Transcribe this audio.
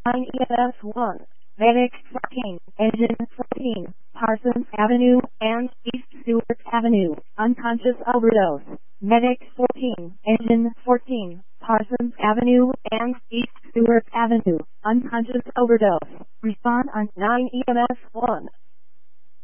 9 EMS 1, Medic 14, Engine 14, Parsons Avenue and East Stewart Avenue, unconscious overdose. Medic 14, Engine 14, Parsons Avenue and East Stewart Avenue, unconscious overdose. Respond on 9 EMS 1.